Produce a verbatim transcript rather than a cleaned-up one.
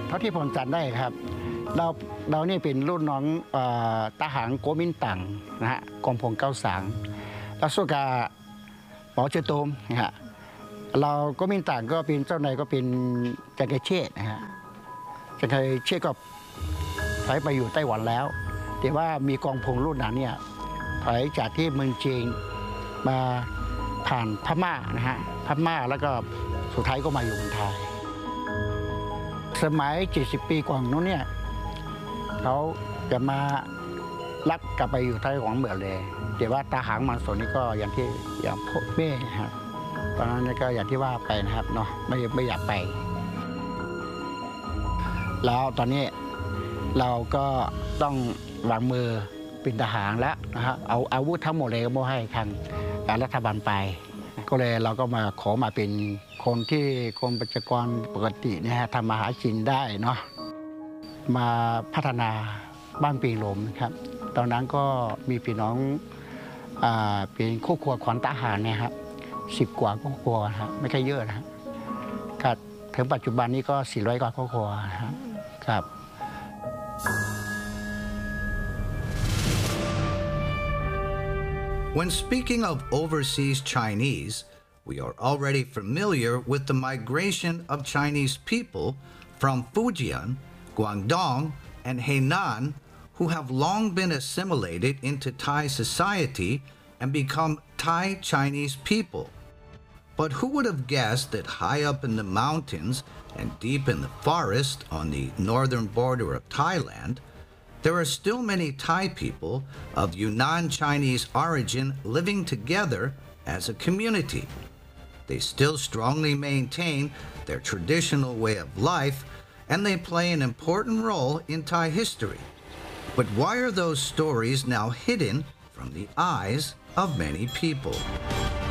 เท่าที่ผมจำได้ครับเราเรานี่เป็นรุ่นน้องทหารโกมินตั๋งนะฮะกองพลเก้าสางแล้วสู้กับหมอเจโตมนะฮะเราโกมินตั๋งก็เป็นเจ้านายก็เป็นจักรเชษนะฮะจักรเชษก็ถอยไปอยู่ไต้หวันแล้วแต่ว่ามีกองพลรุ่นนั้นเนี่ยถอยจากที่เมืองจีนมาผ่านพม่านะฮะพม่าแล้วก็สุดท้ายก็มาอยู่เมืองไทยสมัยเจ็ดสิบปีก่อนนู้นเนี่ยเขาจะมาลักกลับไปอยู่ไต้หวันเหมือนเลยแต่ว่าตาหางมันส่วนนี้ก็อย่างที่อย่างพ่อแม่ครับตอนนั้นก็อย่างที่ว่าไปนะครับเนาะไม่ไม่อยากไปแล้วตอนนี้เราก็ต้องวางมือเป็นทหารแล้วนะฮะเอาอาวุธทั้งหมดเลยก็มอบให้ทางการรัฐบาลไปก็เลยเราก็มาขอมาเป็นคนที่กรมประชากรปกตินะฮะทำมาหากินได้เนาะมาพัฒนาบ้านปีหลมครับตอนนั้นก็มีพี่น้องอ่าเป็นครอบครัวขวัญทหารเนี่ยครับสิบกว่าครอบครัวครับไม่ใช่เยอะนะครับก็ถึงปัจจุบันนี้ก็สี่ร้อยกว่าครอบครัวนะครับ When speaking of overseas Chinese, we are already familiar with the migration of Chinese people from Fujian, Guangdong, and Hainan, who have long been assimilated into Thai society and become Thai Chinese people. But who would have guessed that high up in the mountains and deep in the forest on the northern border of Thailand, there are still many Thai people of Yunnan Chinese origin living together as a community. They still strongly maintain their traditional way of life, and they play an important role in Thai history. But why are those stories now hidden from the eyes of many people?